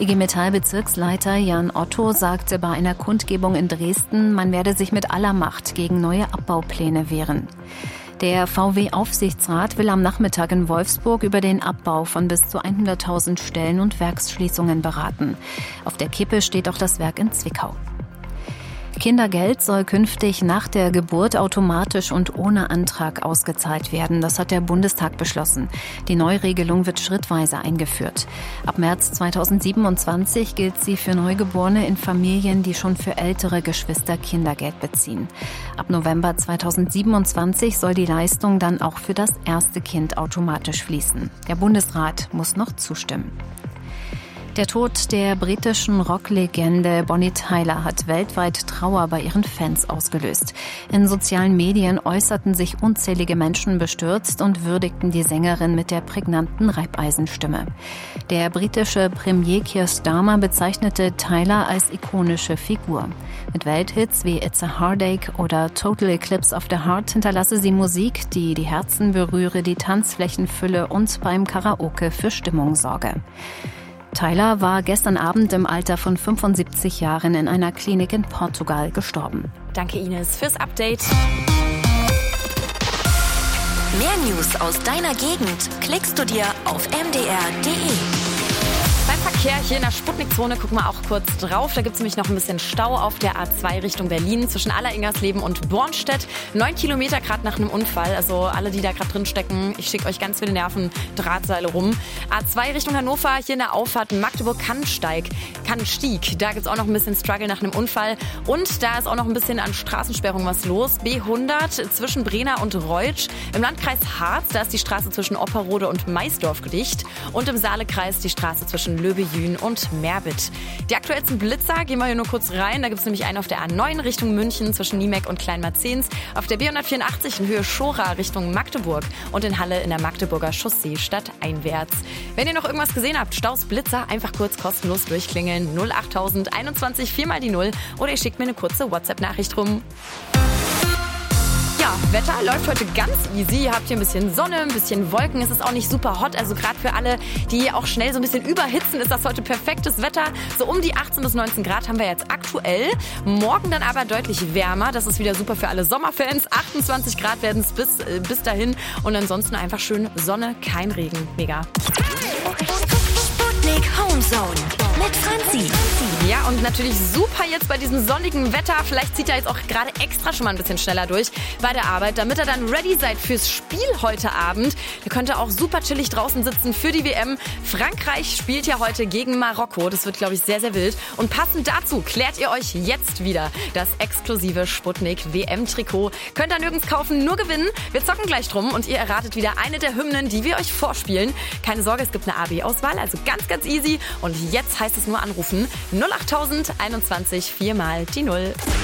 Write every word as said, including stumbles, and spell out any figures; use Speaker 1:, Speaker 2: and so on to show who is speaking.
Speaker 1: I G Metall-Bezirksleiter Jan Otto sagte bei einer Kundgebung in Dresden, man werde sich mit aller Macht gegen neue Abbaupläne wehren. Der V W-Aufsichtsrat will am Nachmittag in Wolfsburg über den Abbau von bis zu hunderttausend Stellen und Werksschließungen beraten. Auf der Kippe steht auch das Werk in Zwickau. Kindergeld soll künftig nach der Geburt automatisch und ohne Antrag ausgezahlt werden. Das hat der Bundestag beschlossen. Die Neuregelung wird schrittweise eingeführt. Ab März zweitausendsiebenundzwanzig gilt sie für Neugeborene in Familien, die schon für ältere Geschwister Kindergeld beziehen. Ab November zweitausendsiebenundzwanzig soll die Leistung dann auch für das erste Kind automatisch fließen. Der Bundesrat muss noch zustimmen. Der Tod der britischen Rocklegende Bonnie Tyler hat weltweit Trauer bei ihren Fans ausgelöst. In sozialen Medien äußerten sich unzählige Menschen bestürzt und würdigten die Sängerin mit der prägnanten Reibeisenstimme. Der britische Premier Keir Starmer bezeichnete Tyler als ikonische Figur. Mit Welthits wie It's a Heartache oder Total Eclipse of the Heart hinterlasse sie Musik, die die Herzen berühre, die Tanzflächen fülle und beim Karaoke für Stimmung sorge. Tyler war gestern Abend im Alter von fünfundsiebzig Jahren in einer Klinik in Portugal gestorben.
Speaker 2: Danke Ines fürs Update.
Speaker 3: Mehr News aus deiner Gegend klickst du dir auf m d r punkt d e.
Speaker 2: Beim Verkehr hier in der Sputnik-Zone gucken wir auch kurz drauf. Da gibt es nämlich noch ein bisschen Stau auf der A zwei Richtung Berlin zwischen Alleringersleben und Bornstedt. Neun Kilometer gerade nach einem Unfall. Also alle, die da gerade drin stecken, ich schicke euch ganz viele Nerven, Drahtseile rum. A zwei Richtung Hannover, hier in der Auffahrt Magdeburg-Kannsteig, Kannstieg. Da gibt es auch noch ein bisschen Struggle nach einem Unfall. Und da ist auch noch ein bisschen an Straßensperrung was los. B hundert zwischen Brena und Reutsch. Im Landkreis Harz, da ist die Straße zwischen Opperode und Maisdorf dicht. Und im Saalekreis die Straße zwischen Löbejün und Merbit. Die aktuellsten Blitzer, gehen wir hier nur kurz rein. Da gibt es nämlich einen auf der A neun Richtung München zwischen Niemeck und Kleinmarzens, auf der B hundertvierundachtzig in Höhe Schora Richtung Magdeburg und in Halle in der Magdeburger Chaussee stadteinwärts. Wenn ihr noch irgendwas gesehen habt, Staus, Blitzer, einfach kurz kostenlos durchklingeln. null achttausend einundzwanzig vier mal die null oder ihr schickt mir eine kurze WhatsApp-Nachricht rum. Ja, Wetter läuft heute ganz easy. Ihr habt hier ein bisschen Sonne, ein bisschen Wolken. Es ist auch nicht super hot. Also gerade für alle, die auch schnell so ein bisschen überhitzen, ist das heute perfektes Wetter. So um die achtzehn bis neunzehn Grad haben wir jetzt aktuell. Morgen dann aber deutlich wärmer. Das ist wieder super für alle Sommerfans. achtundzwanzig Grad werden es bis, äh, bis dahin. Und ansonsten einfach schön Sonne, kein Regen. Mega.
Speaker 3: Sputnik Homezone mit Franzi.
Speaker 2: Ja, und natürlich super jetzt bei diesem sonnigen Wetter. Vielleicht zieht er jetzt auch gerade extra schon mal ein bisschen schneller durch bei der Arbeit, damit er dann ready seid fürs Spiel heute Abend. Ihr könnt auch super chillig draußen sitzen für die W M. Frankreich spielt ja heute gegen Marokko. Das wird, glaube ich, sehr, sehr wild. Und passend dazu klärt ihr euch jetzt wieder das exklusive Sputnik W M-Trikot. Könnt ihr nirgends kaufen, nur gewinnen. Wir zocken gleich drum und ihr erratet wieder eine der Hymnen, die wir euch vorspielen. Keine Sorge, es gibt eine A B Auswahl, also ganz, ganz easy. Und jetzt heißt es nur anrufen. null achttausend einundzwanzig vier mal die null.